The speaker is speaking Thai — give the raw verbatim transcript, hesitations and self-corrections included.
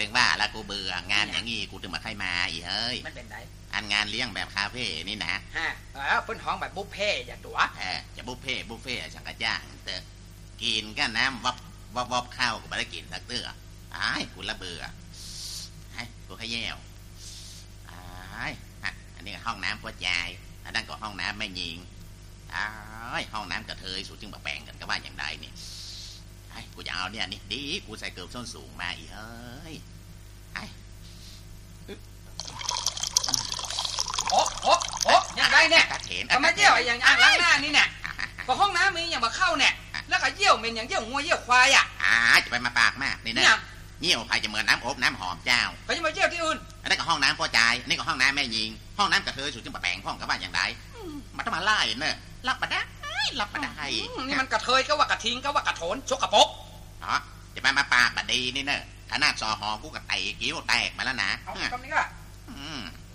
ถึงว่าแล้วกูเบื่องานอย่างงี้กูถึงมาใครมาอีเฮ้ยมันเป็นไรอันงานเลี้ยงแบบคาเฟ่นี่นะฮะเออเพิ่นห้องแบบบุฟเฟ่อย่าตัวเออจะบุฟเฟ่บุฟเฟ่สังกัดย่างเตอกินก็น้ำวับวับวับข้าวกูไม่ได้กินสักเตื้ออ้ายกูละเบื่อไอ้กูขย่วอ้ายอันนี้ห้องน้ำพ่อใจอันนั้นก็ห้องน้ำแม่ยิงอ้ายห้องน้ำกระเทยสูงจึงแบบแบ่งกันก็ว่าอย่างใดนี่ไอ้กูจะเอาเนี่ยนี่ดีกูใส่เกลือส้นสูงมาอีเฮ้ยไอ้โอ้โอ้โอ้ยังไงเนี่ยทำไมเยี่ยวอย่างอ่างล้างหน้านี่เนี่ยพอห้องน้ำมีอย่างมาเข้าเนี่ยแล้วก็เยี่ยวเป็นอย่างเยี่ยวงัวเยี่ยวควายอ่ะอ่าจะไปมาปากมากนี่นะเยี่ยวใครจะเหมือนน้ำอบน้ำหอมเจ้าเขาจะมาเยี่ยวที่อื่นอันนี้ก็ห้องน้ำพ่อใจนี่ก็ห้องน้ำแม่ยิงห้องน้ำกระเทยสูงจึงแบบแบ่งห้องกับว่าอย่างไรมันต้องมาไล่เนอะรับมาได้รับมาได้นี่มันกระเทยก็ว่ากระทิงก็ว่ากระโถนชกกระปกอ๋อจะไปมาปากบัดดีนี่เนอะขนาดซอหอกูกับไตกิ้วแตกมาแล้วนะเอาคำนี้ก็